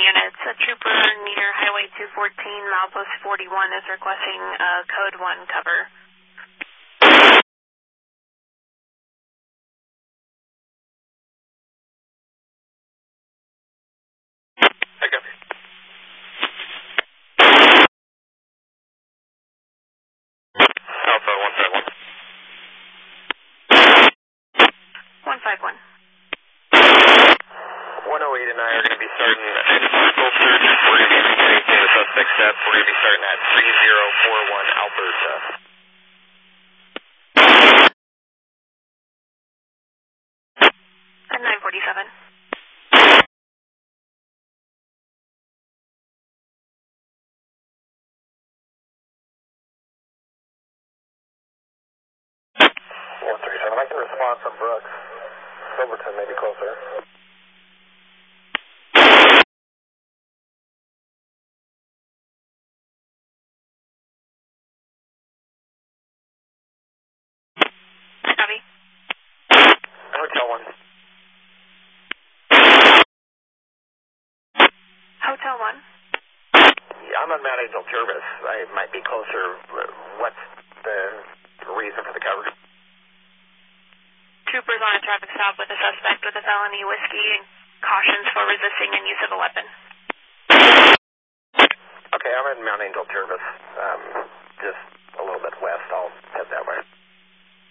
units. A trooper near Highway 214, milepost 41 is requesting code 1 cover. I copy. Alpha 151. 151. 108 and I are going to be starting a full search. We're going to be maintaining the suspect's step. We're going to be starting at 3041 Alberta. At 947. I can respond from Brooks. Silverton may be closer. Copy. Hotel 1. Hotel 1. Yeah, I'm on Mount Angel Jervis. I might be closer. What's the reason for the coverage? Troopers on a traffic stop with a suspect with a felony whiskey and cautions for resisting and use of a weapon. Okay, I'm at Mount Angel Jervis. Just a little bit west. I'll head that way.